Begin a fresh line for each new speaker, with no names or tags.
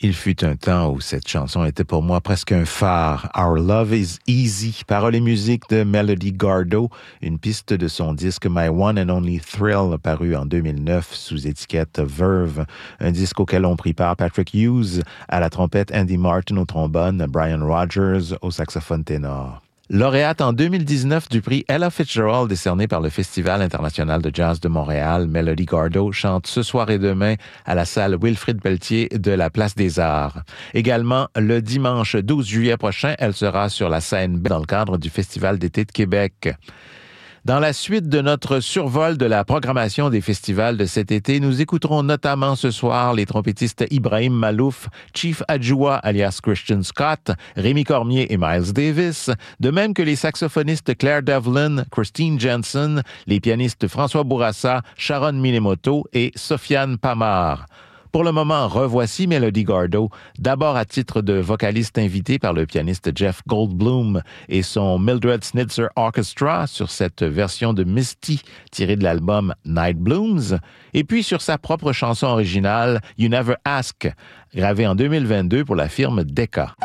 Il fut un temps où cette chanson était pour moi presque un phare. Our Love is Easy, paroles et musique de Melody Gardot, une piste de son disque My One and Only Thrill, paru en 2009 sous étiquette Verve, un disque auquel ont pris part Patrick Hughes à la trompette, Andy Martin au trombone, Brian Rogers au saxophone ténor. Lauréate en 2019 du prix Ella Fitzgerald décerné par le Festival international de jazz de Montréal, Melody Gardot chante ce soir et demain à la salle Wilfrid Pelletier de la Place des Arts. Également, le dimanche 12 juillet prochain, elle sera sur la scène dans le cadre du Festival d'été de Québec. Dans la suite de notre survol de la programmation des festivals de cet été, nous écouterons notamment ce soir les trompettistes Ibrahim Malouf, Chief Adjoua alias Christian Scott, Rémi Cormier et Miles Davis, de même que les saxophonistes Claire Devlin, Christine Jensen, les pianistes François Bourassa, Sharon Minemoto et Sofiane Pamar. Pour le moment, revoici Melody Gardot, d'abord à titre de vocaliste invité par le pianiste Jeff Goldblum et son Mildred Snitzer Orchestra sur cette version de Misty tirée de l'album Night Blooms, et puis sur sa propre chanson originale You Never Ask, gravée en 2022 pour la firme Decca.